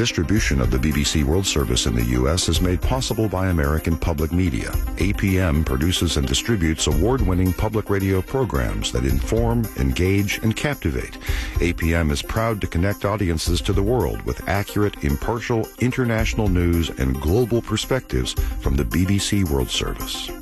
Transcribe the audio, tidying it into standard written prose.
distribution of the BBC World Service in the U.S. is made possible by American Public Media. APM produces and distributes award-winning public radio programs that inform, engage, and captivate. APM is proud to connect audiences to the world with accurate, impartial, international news and global perspectives from the BBC World Service.